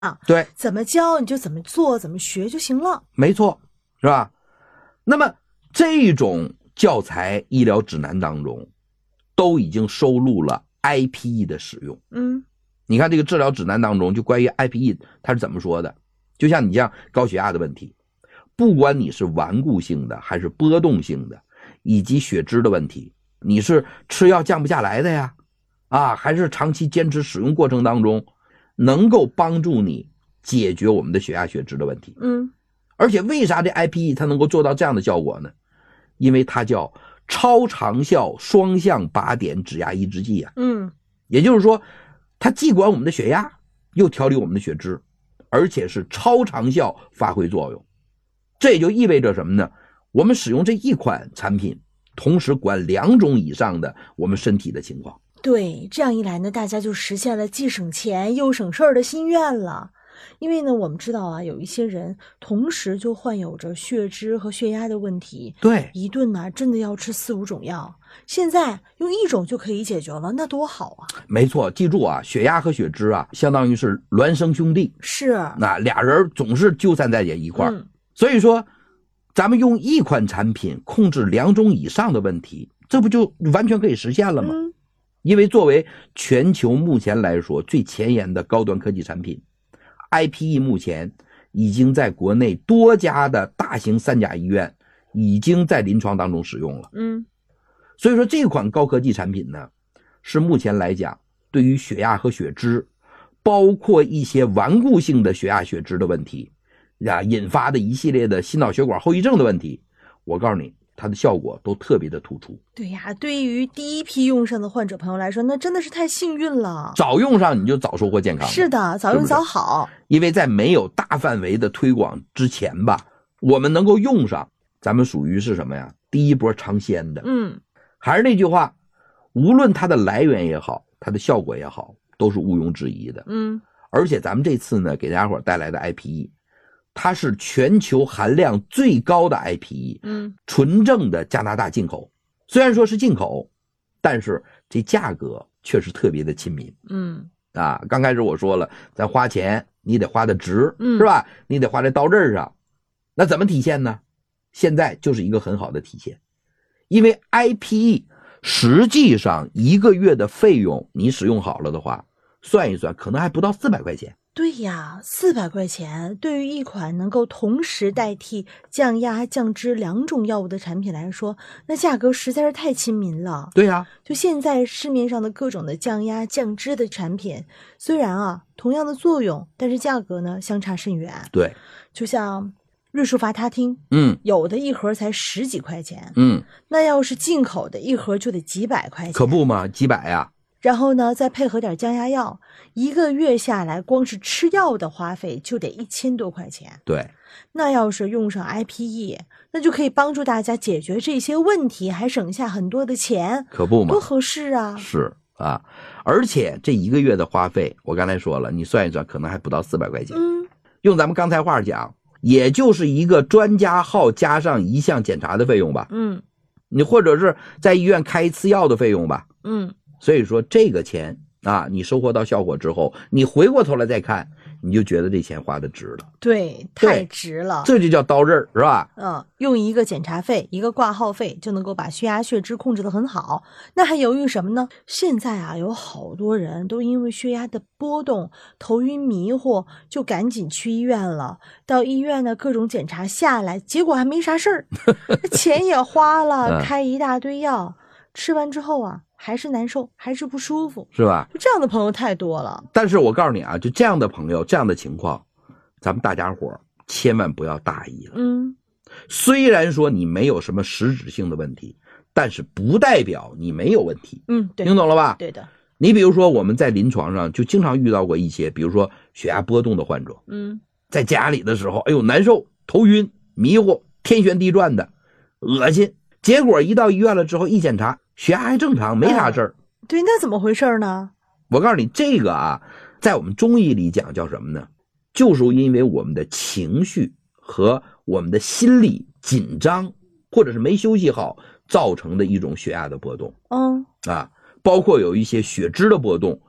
对， 怎么教你就怎么做，怎么学就行了。 没错，是吧？那么这种教材医疗指南当中都已经收录了 IPE 的使用。你看这个治疗指南当中就关于 IPE 它是怎么说的，就像你像高血压的问题，不管你是顽固性的还是波动性的，以及血脂的问题，你是吃药降不下来的呀，还是长期坚持使用过程当中能够帮助你解决我们的血压血脂的问题。而且为啥这 IPE 它能够做到这样的效果呢？因为它叫超长效双向靶点指压抑制剂啊。也就是说它既管我们的血压又调理我们的血脂，而且是超长效发挥作用。这也就意味着什么呢？我们使用这一款产品同时管2种以上的我们身体的情况。 对，这样一来呢，大家就实现了既省钱又省事儿的心愿了。因为呢，我们知道啊，有一些人同时就患有着血脂和血压的问题， 对， 一顿呢真的要吃4、5种药，现在用一种就可以解决了，那多好啊！ 没错，记住啊，血压和血脂啊，相当于是孪生兄弟， 是， 那俩人总是纠缠在一块儿。所以说，咱们用一款产品控制2种以上的问题，这不就完全可以实现了吗？因为作为全球目前来说最前沿的高端科技产品，IPE 目前已经在国内多家的大型3甲医院已经在临床当中使用了。所以说这款高科技产品呢，是目前来讲对于血压和血脂，包括一些顽固性的血压血脂的问题引发的一系列的心脑血管后遗症的问题，我告诉你它的效果都特别的突出。 对呀，对于第一批用上的患者朋友来说，那真的是太幸运了。 早用上你就早收获健康。 是的，早用早好。 因为在没有大范围的推广之前吧，我们能够用上，咱们属于是什么呀？第一波尝鲜的。还是那句话，无论它的来源也好，它的效果也好，都是毋庸置疑的。而且咱们这次呢，给大家伙带来的 IPE， 它是全球含量最高的 IPE，纯正的加拿大进口。虽然说是进口，但是这价格确实特别的亲民。刚开始我说了，咱花钱你得花的值，是吧？你得花在刀刃上。那怎么体现呢？现在就是一个很好的体现。因为 IPE 实际上1个月的费用，你使用好了的话，算一算可能还不到400块钱。 对呀，400块钱对于一款能够同时代替降压降脂2种药物的产品来说，那价格实在是太亲民了。 对呀， 就现在市面上的各种的降压降脂的产品，虽然同样的作用，但是价格呢相差甚远。 对， 就像瑞舒伐他汀，有的一盒才10几块钱，那要是进口的一盒就得几百块钱。 可不嘛，几百呀。 然后呢，再配合点降压药，1个月下来，光是吃药的花费就得1000多块钱。 对， 那要是用上 IPE， 那就可以帮助大家解决这些问题，还省下很多的钱， 可不嘛， 多合适啊！ 是啊，而且这1个月的花费，我刚才说了，你算一算，可能还不到400块钱。用咱们刚才话讲，也就是一个专家号加上1项检查的费用吧。你或者是在医院开1次药的费用吧。所以说这个钱你收获到效果之后，你回过头来再看，你就觉得这钱花的值了。 对，太值了。 这就叫刀刃，是吧？ 用1个检查费、1个挂号费就能够把血压血脂控制得很好。那还犹豫什么呢？现在有好多人都因为血压的波动、头晕迷糊，就赶紧去医院了。到医院呢，各种检查下来，结果还没啥事儿，钱也花了，开一大堆药，吃完之后还是难受，还是不舒服， 是吧？ 就这样的朋友太多了。 但是我告诉你就这样的朋友，这样的情况，咱们大家伙千万不要大意了。虽然说你没有什么实质性的问题，但是不代表你没有问题。 对， 听懂了吧？ 对的。 你比如说我们在临床上就经常遇到过一些，比如说血压波动的患者，在家里的时候，哎呦难受，头晕迷糊，天旋地转的，恶心。结果一到医院了之后一检查，血压还正常，没啥事儿。 对，那怎么回事呢？ 我告诉你，这个在我们中医里讲叫什么呢？就是因为我们的情绪和我们的心理紧张，或者是没休息好造成的一种血压的波动。包括有一些血脂的波动，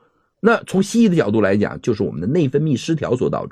那从西医的角度来讲，就是我们的内分泌失调所导致。